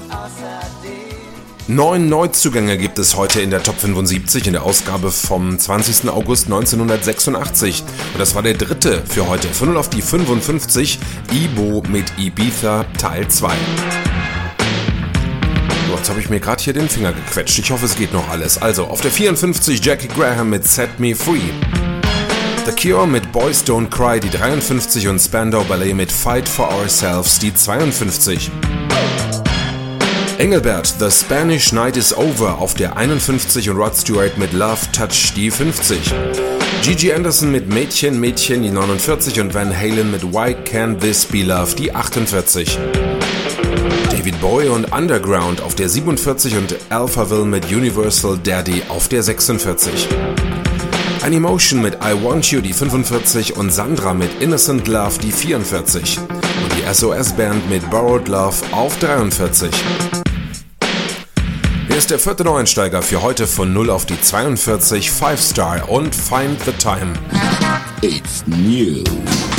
9 Neuzugänge gibt es heute in der Top 75 in der Ausgabe vom 20. August 1986. Und das war der dritte für heute. Von 0 auf die 55, Ibo mit Ibiza Teil 2. So, jetzt habe ich mir gerade hier den Finger gequetscht. Ich hoffe, es geht noch alles. Also, auf der 54 Jackie Graham mit Set Me Free. The Cure mit Boys Don't Cry, die 53, und Spandau Ballet mit Fight for Ourselves, die 52. Engelbert, The Spanish Night is Over auf der 51 und Rod Stewart mit Love Touch, die 50. Gigi Anderson mit Mädchen, Mädchen, die 49 und Van Halen mit Why Can't This Be Love, die 48. David Bowie und Underground auf der 47 und Alphaville mit Universal Daddy auf der 46. Animotion mit I Want You, die 45 und Sandra mit Innocent Love, die 44. Und die SOS Band mit Borrowed Love auf 43. Hier ist der vierte Neueinsteiger für heute von 0 auf die 42, 5 Star und Find the Time. It's new.